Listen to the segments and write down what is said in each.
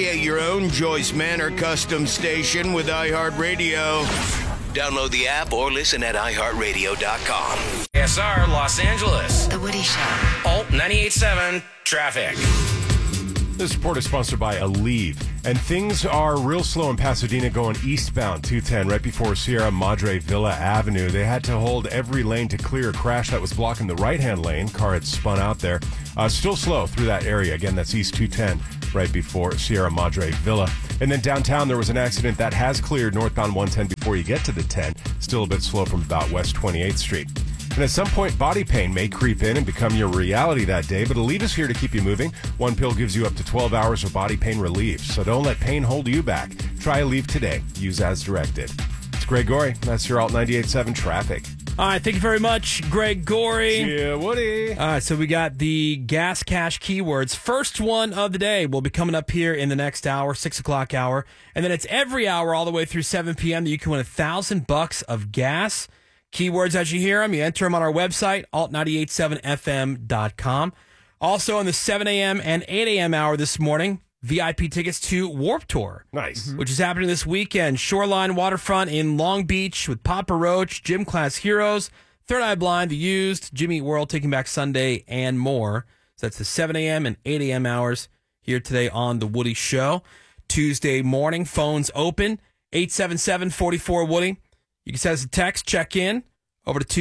Get your own Joyce Manor custom station with iHeartRadio. Download the app or listen at iHeartRadio.com. SR Los Angeles. The Woody Show. Alt 98.7 Traffic. This report is sponsored by Aleve. And things are real slow in Pasadena going eastbound 210 right before Sierra Madre Villa Avenue. They had to hold every lane to clear a crash that was blocking the right-hand lane. Car had spun out there. Still slow through that area. Again, that's East 210 right before Sierra Madre Villa. And then downtown, there was an accident that has cleared northbound 110 before you get to the 10. Still a bit slow from about West 28th Street. And at some point, body pain may creep in and become your reality that day, but Aleve is here to keep you moving. One pill gives you up to 12 hours of body pain relief, so don't let pain hold you back. Try Aleve today. Use as directed. It's Greg Gorey. That's your Alt 98.7 Traffic. All right, thank you very much, Greg Gorey. Yeah, Woody. All right, so we got the gas cash keywords. First one of the day will be coming up here in the next hour, 6 o'clock hour. And then it's every hour all the way through 7 p.m. that you can win $1,000 of gas. Keywords as you hear them, you enter them on our website, alt987fm.com. Also in the 7 a.m. and 8 a.m. hour this morning, VIP tickets to Warped Tour. Nice. Which is happening this weekend. Shoreline Waterfront in Long Beach with Papa Roach, Gym Class Heroes, Third Eye Blind, The Used, Jimmy Eat World, Taking Back Sunday, and more. So that's the 7 a.m. and 8 a.m. hours here today on The Woody Show. Tuesday morning, phones open, 877-44-WOODY. You can send us a text, check in, over to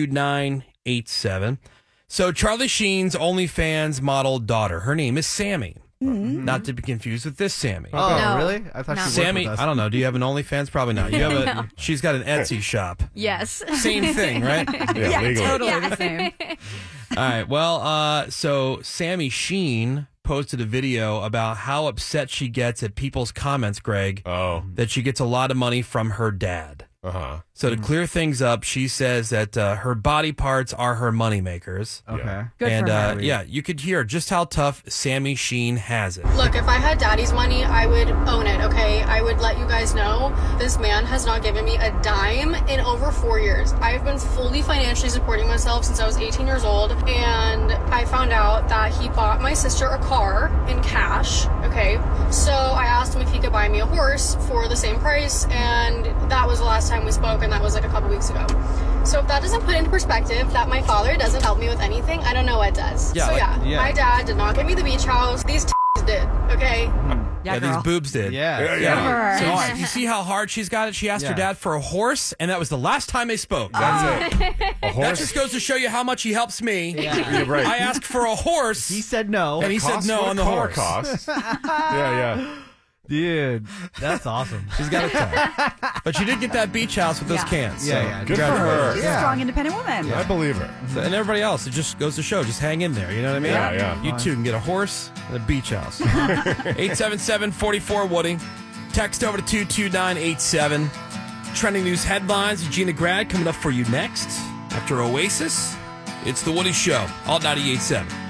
22987. So Charlie Sheen's OnlyFans model daughter, her name is Sammy. Mm-hmm. Not to be confused with this Sammy. Oh, No. really? I thought she worked Sammy, with us. I don't know. Do you have an OnlyFans? Probably not. You have No. She's got an Etsy shop. Yes. Same thing, right? Yeah, legally. Totally the same. All right. Well, so Sammy Sheen posted a video about how upset she gets at people's comments, Greg, Oh. that she gets a lot of money from her dad. Uh-huh. So to clear things up, she says that her body parts are her moneymakers. Okay. Good and for her. yeah, you could hear just how tough Sammy Sheen has it. Look, if I had daddy's money, I would own it, okay? I would let you guys know this man has not given me a dime in over 4 years. I've been fully financially supporting myself since I was 18 years old, and I found out that he bought my sister a car in cash, okay? So I asked him if he could buy me a horse for the same price, and that was the last time we spoke, and that was like a couple weeks ago. So if that doesn't put into perspective that my father doesn't help me with anything, I don't know what does. Yeah, So like- yeah. my dad did not get me the beach house. These did, okay? Yeah, these boobs did. Yeah. Yeah. So you see how hard she's got it? She asked her Yeah. dad for a horse, and that was the last time they spoke. That's it. A That horse. just goes to show you how much he helps me. Yeah, right. I asked for a horse. He said no. And he said Costs no what on a the car horse. costs. Yeah. Dude, that's awesome. She's got it tough. But she did get that beach house with those Yeah. cans. Yeah, so yeah. Good for her. She's a strong, independent woman. I believe her. So- and everybody else, it just goes to show, just hang in there. You know what I mean? Yeah. You too can get a horse and a beach house. 877-44-WOODY. Text over to 22987. Trending news headlines. Gina Grad coming up for you next. After Oasis, it's The Woody Show. Alt 98.7.